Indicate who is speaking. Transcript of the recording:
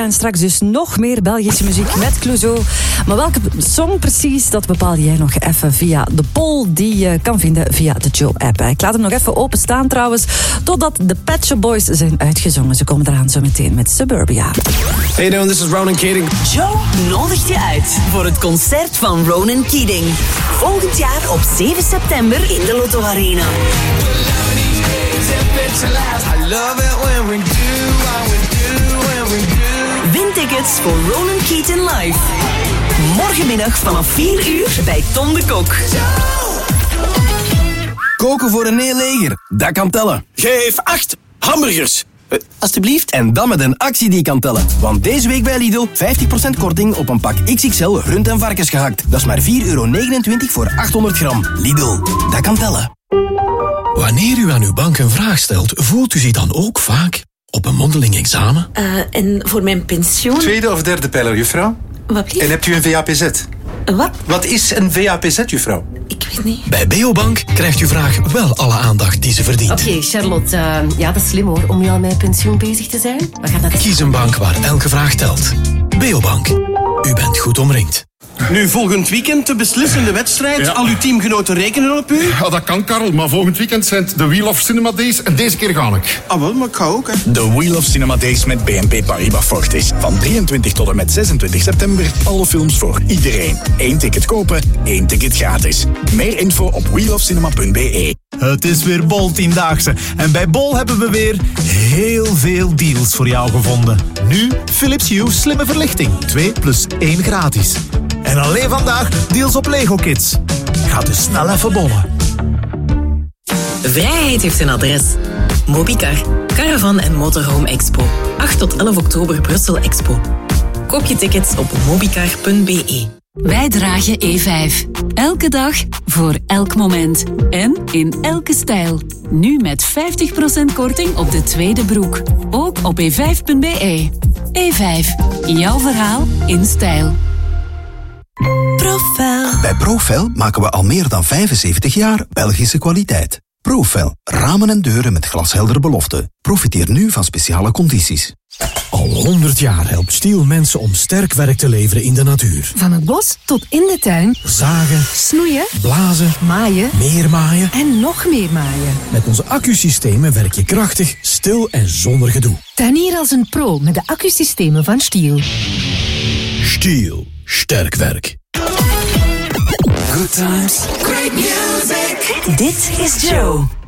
Speaker 1: en straks dus nog meer Belgische muziek met Clouseau. Maar welke song precies, dat bepaal jij nog even via de poll die je kan vinden via de Joe-app. Ik laat hem nog even openstaan trouwens, totdat de Pet Shop Boys zijn uitgezongen. Ze komen eraan zo meteen met Suburbia.
Speaker 2: Hey doing, this is Ronan Keating.
Speaker 3: Joe nodigt je uit voor het concert van Ronan Keating. Volgend jaar op 7 september in de Lotto Arena. Win tickets voor Ronan Keating live. Morgenmiddag vanaf 4 uur bij Tom de Kok.
Speaker 4: Koken voor een heel leger, dat kan tellen.
Speaker 2: Geef 8 hamburgers. Alsjeblieft.
Speaker 4: En dan met een actie die kan tellen. Want deze week bij Lidl 50% korting op een pak XXL rund- en varkensgehakt. Dat is maar €4,29 voor 800 gram. Lidl, dat kan tellen.
Speaker 5: Wanneer u aan uw bank een vraag stelt, voelt u zich dan ook vaak op een mondeling examen?
Speaker 6: En voor mijn pensioen...
Speaker 7: Tweede of derde pijler, juffrouw?
Speaker 6: Wat blieft?
Speaker 7: En hebt u een VAPZ?
Speaker 6: Wat?
Speaker 7: Wat is een VAPZ, juffrouw?
Speaker 6: Ik weet niet.
Speaker 5: Bij Beobank krijgt uw vraag wel alle aandacht die ze verdient.
Speaker 8: Oké, Charlotte, ja, dat is slim hoor, om nu al met pensioen bezig te zijn. We gaan dat...
Speaker 5: Kies een bank waar elke vraag telt. Beobank. U bent goed omringd.
Speaker 2: Nu volgend weekend de beslissende wedstrijd.
Speaker 9: Ja.
Speaker 2: Al uw teamgenoten rekenen op u.
Speaker 9: Ja, dat kan, Karel, maar volgend weekend zijn het de Wheel of Cinema Days en deze keer ga ik.
Speaker 2: Ah, wel, maar ik ga ook, hè.
Speaker 10: De Wheel of Cinema Days met BNP Paribas Fortis. Van 23 tot en met 26 september. Alle films voor iedereen. 1 ticket kopen, 1 ticket gratis. Meer info op wheelofcinema.be.
Speaker 11: Het is weer Bol-10-daagse. En bij Bol hebben we weer heel veel deals voor jou gevonden. Nu Philips Hue slimme verlichting. 2 plus 1 gratis. En alleen vandaag deals op Lego Kids. Ga dus snel even bollen.
Speaker 3: Vrijheid heeft een adres. Mobicar, Caravan en Motorhome Expo. 8 tot 11 oktober Brussel Expo. Koop je tickets op mobicar.be.
Speaker 12: Wij dragen E5. Elke dag, voor elk moment. En in elke stijl. Nu met 50% korting op de tweede broek. Ook op e5.be. E5. Jouw verhaal in stijl.
Speaker 3: Profel.
Speaker 13: Bij Profel maken we al meer dan 75 jaar Belgische kwaliteit. Profel. Ramen en deuren met glasheldere beloften. Profiteer nu van speciale condities.
Speaker 5: Al 100 jaar helpt Stiel mensen om sterk werk te leveren in de natuur.
Speaker 14: Van het bos tot in de tuin.
Speaker 5: Zagen,
Speaker 14: snoeien,
Speaker 5: blazen,
Speaker 14: maaien,
Speaker 5: meer maaien
Speaker 14: en nog meer maaien.
Speaker 5: Met onze accusystemen werk je krachtig, stil en zonder gedoe.
Speaker 14: Tuinier als een pro met de accusystemen van Stiel.
Speaker 5: Stiel. Sterk werk.
Speaker 3: Good times. Great music. Dit is Joe.